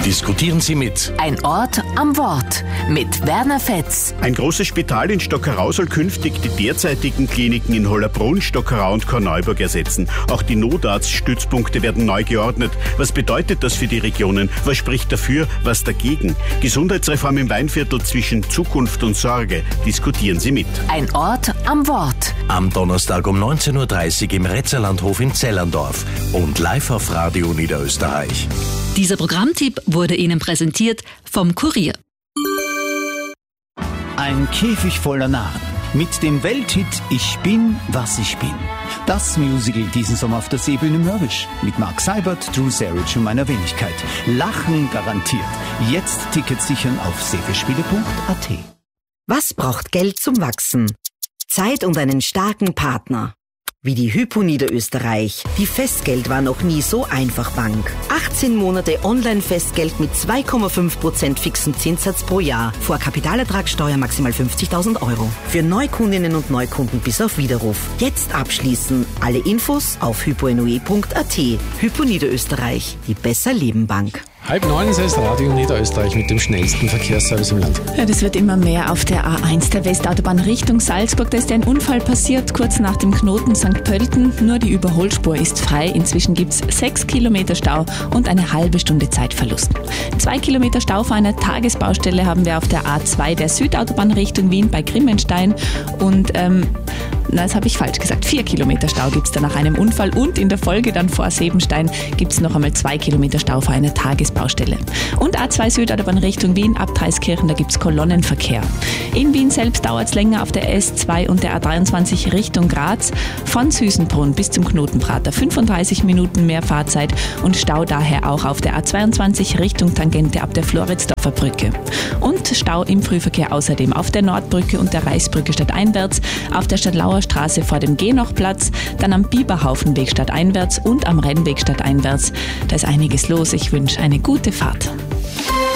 Diskutieren Sie mit. Ein Ort am Wort mit Werner Fetz. Ein großes Spital in Stockerau soll künftig die derzeitigen Kliniken in Hollerbrunn, Stockerau und Korneuburg ersetzen. Auch die Notarztstützpunkte werden neu geordnet. Was bedeutet das für die Regionen? Was spricht dafür, was dagegen? Gesundheitsreform im Weinviertel zwischen Zukunft und Sorge. Diskutieren Sie mit. Ein Ort am Wort. Am Donnerstag um 19.30 Uhr im Retzerlandhof in Zellerndorf und live auf Radio Niederösterreich. Dieser Programmtipp wurde Ihnen präsentiert vom Kurier. Ein Käfig voller Narren mit dem Welthit Ich bin, was ich bin. Das Musical diesen Sommer auf der Seebühne Mörbisch mit Mark Seibert, Drew Sarich und meiner Wenigkeit. Lachen garantiert. Jetzt Tickets sichern auf seebespiele.at. Was braucht Geld zum Wachsen? Zeit und einen starken Partner. Wie die Hypo Niederösterreich. Die Festgeld war noch nie so einfach Bank. 18 Monate Online-Festgeld mit 2,5% fixen Zinssatz pro Jahr. Vor Kapitalertragssteuer maximal 50.000 Euro. Für Neukundinnen und Neukunden bis auf Widerruf. Jetzt abschließen. Alle Infos auf hyponoe.at. Hypo Niederösterreich. Die Besser-Leben-Bank. 8:30 ist das Radio Niederösterreich mit dem schnellsten Verkehrsservice im Land. Ja, das wird immer mehr auf der A1 der Westautobahn Richtung Salzburg. Da ist ein Unfall passiert, kurz nach dem Knoten St. Pölten. Nur die Überholspur ist frei. Inzwischen gibt es 6 Kilometer Stau und eine halbe Stunde Zeitverlust. 2 Kilometer Stau vor einer Tagesbaustelle haben wir auf der A2 der Südautobahn Richtung Wien bei Grimmenstein. Und das habe ich falsch gesagt. 4 Kilometer Stau gibt es da nach einem Unfall und in der Folge dann vor Sebenstein gibt es noch einmal 2 Kilometer Stau vor einer Tagesbaustelle. Und A2 Südautobahn Richtung Wien ab Dreiskirchen, da gibt es Kolonnenverkehr. In Wien selbst dauert es länger auf der S2 und der A23 Richtung Graz. Von Süßenbrunn bis zum Knotenprater 35 Minuten mehr Fahrzeit und Stau daher auch auf der A22 Richtung Tangente ab der Floridsdorfer Brücke. Und Stau im Frühverkehr außerdem auf der Nordbrücke und der Reichsbrücke stadteinwärts, auf der Stadtlauer Straße vor dem Genochplatz, dann am Biberhaufenweg stadteinwärts und am Rennweg stadteinwärts. Da ist einiges los. Ich wünsche eine gute Fahrt.